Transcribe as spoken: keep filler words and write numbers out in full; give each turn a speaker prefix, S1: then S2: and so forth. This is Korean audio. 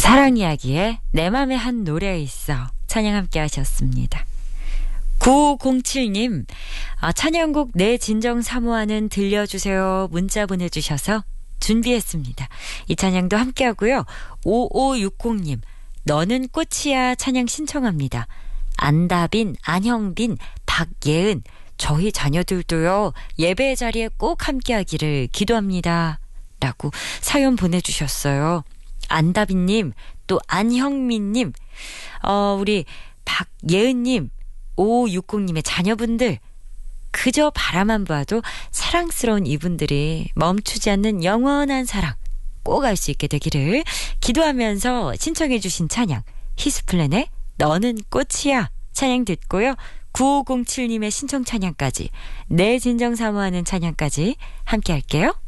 S1: 사랑 이야기에 내 맘에 한 노래 있어. 찬양 함께 하셨습니다. 구오공칠 님, 아, 찬양곡 내 진정 사모하는 들려주세요. 문자 보내주셔서 준비했습니다. 이 찬양도 함께 하고요. 오오육공 님, 너는 꽃이야 찬양 신청합니다. 안다빈, 안형빈, 박예은, 저희 자녀들도요 예배 자리에 꼭 함께 하기를 기도합니다. 라고 사연 보내주셨어요. 안다빈님, 또 안형민님, 어, 우리 박예은님, 오오육공 님의 자녀분들, 그저 바라만 봐도 사랑스러운 이분들이 멈추지 않는 영원한 사랑 꼭 알 수 있게 되기를 기도하면서 신청해 주신 찬양, 히스플랜의 너는 꽃이야 찬양 듣고요. 구오공칠 님의 신청 찬양까지, 내 진정 사모하는 찬양까지 함께 할게요.